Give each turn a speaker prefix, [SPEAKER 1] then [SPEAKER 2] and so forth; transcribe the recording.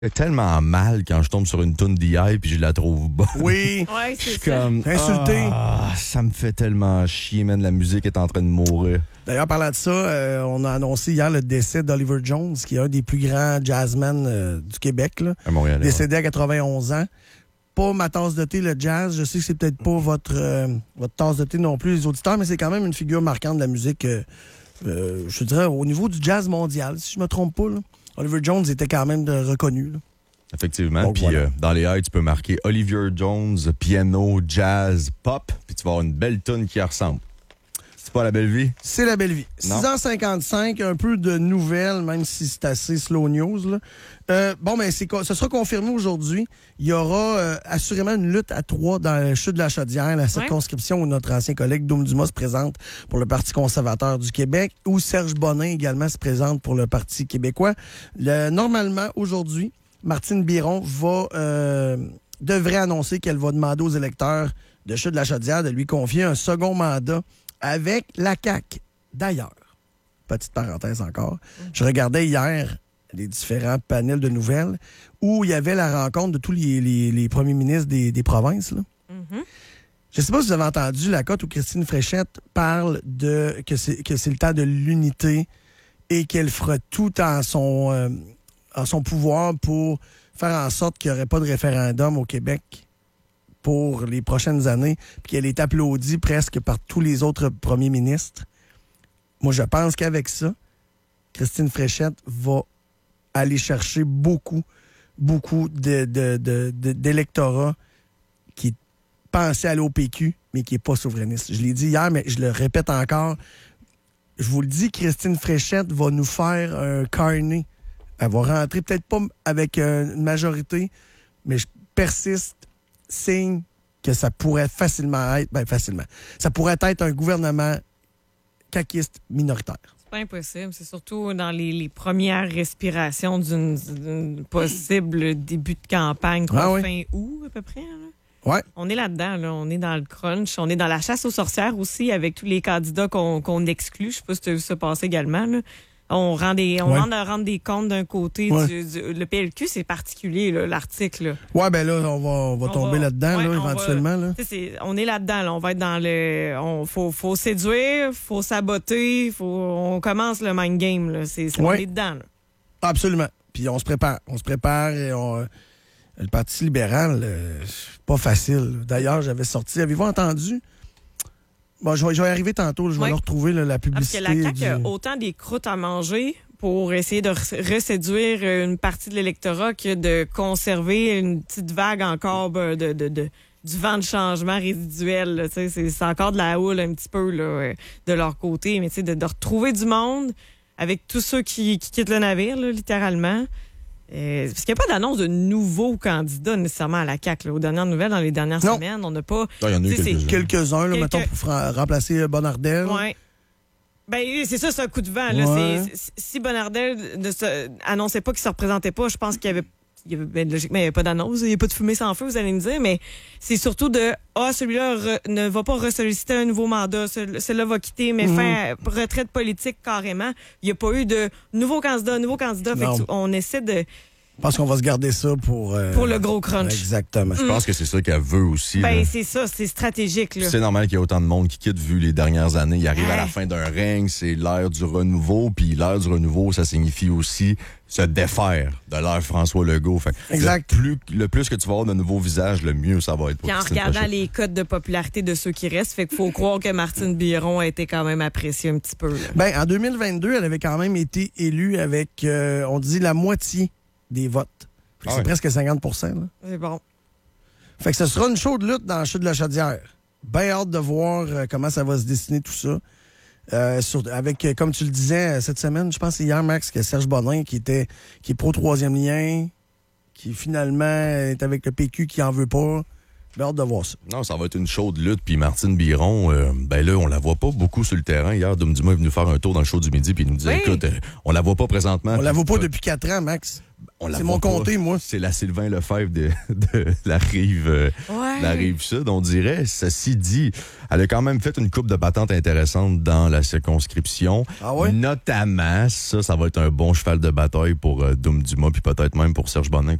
[SPEAKER 1] fait tellement mal quand je tombe sur une toune d'hier puis je la trouve bonne.
[SPEAKER 2] Oui.
[SPEAKER 3] Ouais,
[SPEAKER 1] Je
[SPEAKER 3] c'est
[SPEAKER 1] suis
[SPEAKER 3] ça.
[SPEAKER 1] comme
[SPEAKER 2] Insulté.
[SPEAKER 1] ça me fait tellement chier, man. La musique est en train de mourir.
[SPEAKER 2] D'ailleurs, parlant de ça, on a annoncé hier le décès d'Oliver Jones, qui est un des plus grands jazzmen du Québec. Là.
[SPEAKER 1] À Montréal.
[SPEAKER 2] Décédé à 91 ans. Pas ma tasse de thé, le jazz. Je sais que c'est peut-être pas votre tasse de thé non plus, les auditeurs, mais c'est quand même une figure marquante de la musique, je dirais, au niveau du jazz mondial, si je me trompe pas. Là. Oliver Jones était quand même reconnu. Là.
[SPEAKER 1] Effectivement.
[SPEAKER 2] Donc,
[SPEAKER 1] Puis
[SPEAKER 2] voilà.
[SPEAKER 1] dans les high, tu peux marquer Oliver Jones, piano, jazz, pop, puis tu vas avoir une belle toune qui ressemble. C'est pas la belle vie?
[SPEAKER 2] C'est la belle vie.
[SPEAKER 1] Non.
[SPEAKER 2] 6h55, un peu de nouvelles, même si c'est assez slow news. Là. Ce sera confirmé aujourd'hui. Il y aura assurément une lutte à 3 dans le chute de la Chaudière, la circonscription où notre ancien collègue Doum Dumas se présente pour le Parti conservateur du Québec, où Serge Bonin également se présente pour le Parti québécois. Normalement, aujourd'hui, Martine Biron devrait annoncer qu'elle va demander aux électeurs de chute de la Chaudière de lui confier un second mandat avec la CAQ. D'ailleurs, petite parenthèse encore, je regardais hier les différents panels de nouvelles où il y avait la rencontre de tous les premiers ministres des provinces. Là.
[SPEAKER 3] Mm-hmm.
[SPEAKER 2] Je ne sais pas si vous avez entendu la cote où Christine Fréchette parle que c'est le temps de l'unité et qu'elle fera tout en son pouvoir pour faire en sorte qu'il n'y aurait pas de référendum au Québec pour les prochaines années, puis qu'elle est applaudie presque par tous les autres premiers ministres. Moi, je pense qu'avec ça, Christine Fréchette va aller chercher beaucoup d'électorat qui pensait aller au PQ, mais qui n'est pas souverainiste. Je l'ai dit hier, mais je le répète encore. Je vous le dis, Christine Fréchette va nous faire un carnet. Elle va rentrer peut-être pas avec une majorité, mais je persiste, signe que ça pourrait facilement être... Ça pourrait être un gouvernement caquiste minoritaire.
[SPEAKER 3] C'est pas impossible. C'est surtout dans les premières respirations d'une possible début de campagne, fin août à peu près. Là.
[SPEAKER 2] Ouais.
[SPEAKER 3] On est là-dedans, là. On est dans le crunch. On est dans la chasse aux sorcières aussi avec tous les candidats qu'on exclut. Je sais pas si tu as vu ça passer également, là. On rend des comptes d'un côté.
[SPEAKER 2] Ouais.
[SPEAKER 3] Le PLQ, c'est particulier, là, l'article. Là.
[SPEAKER 2] Ouais, ben là, on va tomber là-dedans, là, éventuellement. Là.
[SPEAKER 3] On est là-dedans. Là. On va être dans le... Faut séduire, faut saboter, on commence le mind game. Là. On est dedans. Là.
[SPEAKER 2] Absolument. Puis on se prépare. Et le Parti libéral, pas facile. D'ailleurs, j'avais sorti... Avez-vous entendu... Bon, je vais y arriver tantôt. Je vais leur retrouver la publicité.
[SPEAKER 3] Parce que la CAQ a autant des croûtes à manger pour essayer de reséduire une partie de l'électorat que de conserver une petite vague encore du vent de changement résiduel. Là, c'est encore de la houle un petit peu là, de leur côté. Mais de retrouver du monde avec tous ceux qui quittent le navire, là, littéralement. Parce qu'il n'y a pas d'annonce de nouveaux candidats nécessairement à la CAQ. Là. Aux dernières nouvelles, dans les dernières semaines, on n'a pas...
[SPEAKER 1] Il y en a eu
[SPEAKER 2] quelques-uns, là, mettons, pour remplacer Bonnardel.
[SPEAKER 3] Oui. Ben, c'est ça, c'est un coup de vent. Là.
[SPEAKER 2] Ouais.
[SPEAKER 3] Si Bonnardel annonçait pas qu'il se représentait pas, je pense qu'il y avait logiquement, il n'y avait pas d'annonce, il n'y a pas de fumée sans feu, vous allez me dire, mais c'est surtout celui-là ne va pas ressolliciter un nouveau mandat, celui-là va quitter, mais faire retraite politique carrément. Il n'y a pas eu de nouveau candidat. Fait on essaie de...
[SPEAKER 2] Je pense qu'on va se garder ça pour
[SPEAKER 3] le gros crunch.
[SPEAKER 2] Exactement.
[SPEAKER 1] Je pense que c'est ça qu'elle veut aussi.
[SPEAKER 3] Ben, c'est ça, c'est stratégique. Là.
[SPEAKER 1] C'est normal qu'il y ait autant de monde qui quitte vu les dernières années. Il arrive à la fin d'un règne, c'est l'ère du renouveau. Puis l'ère du renouveau, ça signifie aussi se défaire de l'ère François Legault. Fait,
[SPEAKER 2] exact.
[SPEAKER 1] Le plus que tu vas avoir de nouveaux visages, le mieux ça va être pour
[SPEAKER 3] Puis en regardant les codes de popularité de ceux qui restent, fait qu'il faut croire que Martine Biron a été quand même appréciée un petit peu. Là.
[SPEAKER 2] Ben, en 2022, elle avait quand même été élue avec, on dit, la moitié des votes. C'est presque 50 %. Là.
[SPEAKER 3] C'est bon.
[SPEAKER 2] Fait que ce sera une chaude lutte dans la chute de la Chaudière. Bien hâte de voir comment ça va se dessiner tout ça. Avec, comme tu le disais, cette semaine, je pense que c'est hier, Max, que Serge Bonin, qui est pro-troisième lien, qui finalement est avec le PQ qui en veut pas. J'ai hâte de voir ça.
[SPEAKER 1] Non, ça va être une chaude lutte. Puis Martine Biron, ben là, on la voit pas beaucoup sur le terrain. Hier, Dom Dumas est venu faire un tour dans le show du midi, puis il nous disait, écoute, on la voit pas présentement.
[SPEAKER 2] On la voit pas depuis 4 ans, Max. C'est mon comté, moi.
[SPEAKER 1] C'est la Sylvain Lefebvre de la rive sud, on dirait. Ceci dit, elle a quand même fait une coupe de battantes intéressante dans la circonscription.
[SPEAKER 2] Ah ouais?
[SPEAKER 1] Notamment, ça va être un bon cheval de bataille pour Dom Dumas, puis peut-être même pour Serge Bonin.